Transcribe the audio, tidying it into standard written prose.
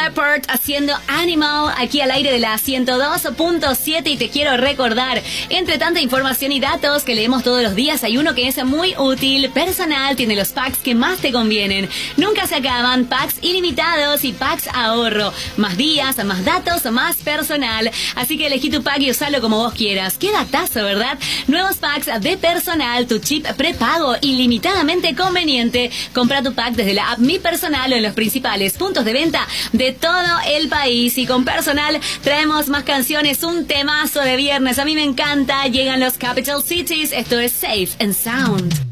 Leppard haciendo Animal aquí al aire de la 102.7 y te quiero recordar, entre tanta información y datos que leemos todos los días, hay uno que es muy útil, personal, tiene los packs que más te convienen. Nunca se acaban, packs ilimitados y packs ahorro. Más días, más datos, más personal. Así que elegí tu pack y usalo como vos quieras. Qué datazo, ¿verdad? Nuevos packs de personal, tu chip prepago ilimitadamente conveniente. Compra tu pack desde la app Mi Personal o en los principales puntos de venta de todo el país. Y con personal traemos más canciones, un temazo de viernes. A mí me encanta. Llegan los Capital Cities. Esto es Safe and Sound.